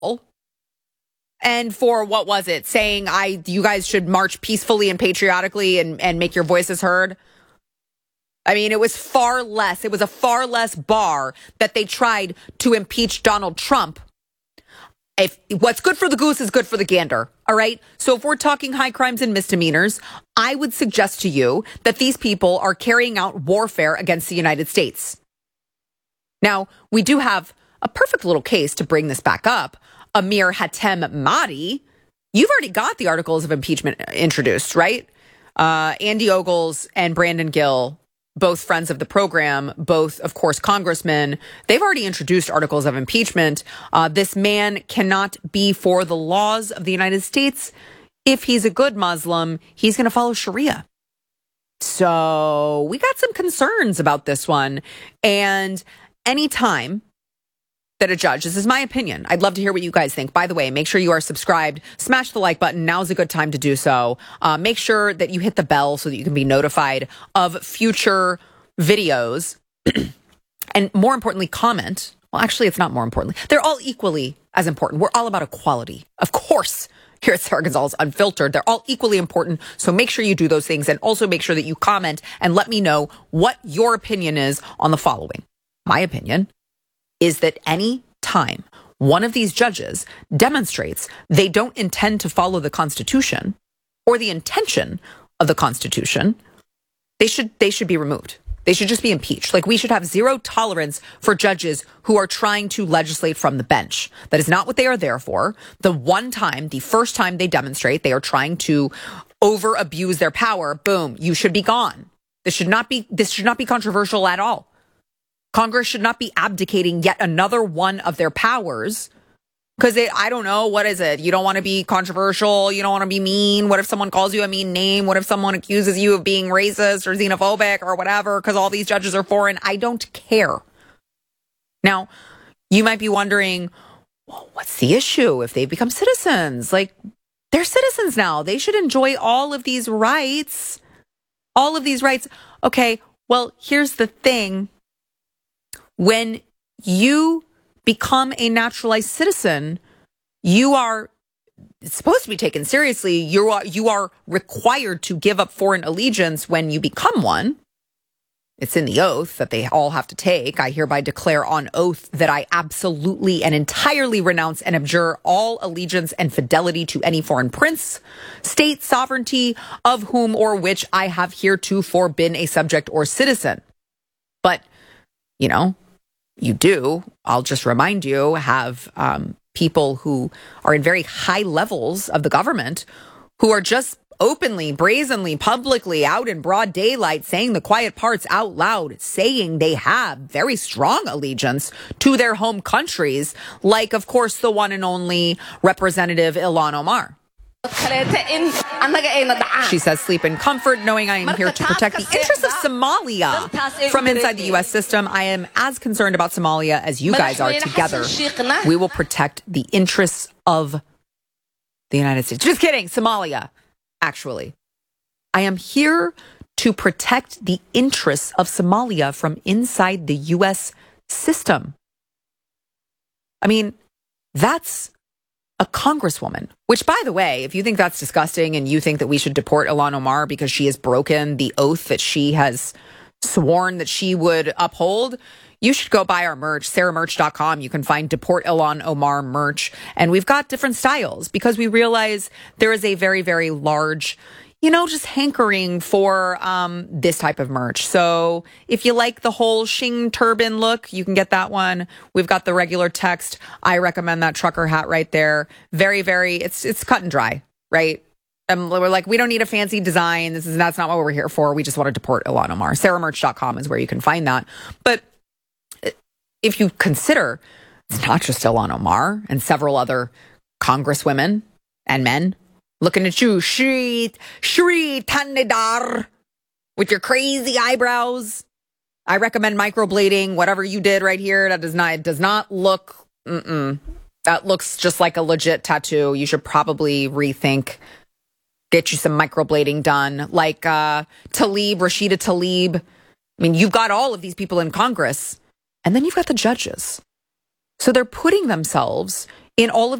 And for, what was it, saying you guys should march peacefully and patriotically and make your voices heard. I mean, it was a far less bar that they tried to impeach Donald Trump. If what's good for the goose is good for the gander, all right? So if we're talking high crimes and misdemeanors, I would suggest to you that these people are carrying out warfare against the United States. Now, we do have a perfect little case to bring this back up. Amir Hatem Mahdi, you've already got the articles of impeachment introduced, right? Andy Ogles and Brandon Gill, both friends of the program, both, of course, congressmen, they've already introduced articles of impeachment. This man cannot be for the laws of the United States. If he's a good Muslim, he's going to follow Sharia. So we got some concerns about this one. And anytime that a judge, this is my opinion, I'd love to hear what you guys think. By the way, make sure you are subscribed, smash the like button. Now's a good time to do so. Make sure that you hit the bell so that you can be notified of future videos. And more importantly, comment. Well, actually, it's not more importantly. They're all equally as important. We're all about equality. Of course, here at Sara Gonzalez Unfiltered, they're all equally important. So make sure you do those things, and also make sure that you comment and let me know what your opinion is on the following. My opinion is that any time one of these judges demonstrates they don't intend to follow the Constitution or the intention of the Constitution, they should be removed. They should just be impeached. Like, we should have zero tolerance for judges who are trying to legislate from the bench. That is not what they are there for. The first time they demonstrate they are trying to over abuse their power, boom, you should be gone. This should not be controversial at all. Congress should not be abdicating yet another one of their powers because I don't know, what is it? You don't want to be controversial. You don't want to be mean. What if someone calls you a mean name? What if someone accuses you of being racist or xenophobic or whatever because all these judges are foreign? I don't care. Now, you might be wondering, well, what's the issue if they become citizens? Like, they're citizens now. They should enjoy all of these rights. All of these rights. Okay, well, here's the thing. When you become a naturalized citizen, you are supposed to be taken seriously. You are required to give up foreign allegiance when you become one. It's in the oath that they all have to take. I hereby declare on oath that I absolutely and entirely renounce and abjure all allegiance and fidelity to any foreign prince, state, sovereignty of whom or which I have heretofore been a subject or citizen. But, you do, I'll just remind you, have people who are in very high levels of the government who are just openly, brazenly, publicly, out in broad daylight, saying the quiet parts out loud, saying they have very strong allegiance to their home countries, like, of course, the one and only Representative Ilhan Omar. She says, sleep in comfort, knowing I am here to protect the interests of Somalia from inside the U.S. system. I am as concerned about Somalia as you guys are. Together, we will protect the interests of the United States. Just kidding. Somalia, actually. I am here to protect the interests of Somalia from inside the U.S. system. I mean, that's a congresswoman, which, by the way, if you think that's disgusting and you think that we should deport Ilhan Omar because she has broken the oath that she has sworn that she would uphold, you should go buy our merch, saramerch.com. You can find Deport Ilhan Omar merch. And we've got different styles because we realize there is a very, very large, just hankering for this type of merch. So if you like the whole shing turban look, you can get that one. We've got the regular text. I recommend that trucker hat right there. Very, very, it's cut and dry, right? We're like, we don't need a fancy design. That's not what we're here for. We just want to deport Ilhan Omar. saramerch.com is where you can find that. But if you consider it's not just Ilhan Omar and several other congresswomen and men looking at you, Shri Thanedar, with your crazy eyebrows. I recommend microblading, whatever you did right here. It does not look, that looks just like a legit tattoo. You should probably rethink, get you some microblading done. Like Rashida Tlaib. I mean, you've got all of these people in Congress, and then you've got the judges. So they're putting themselves in all of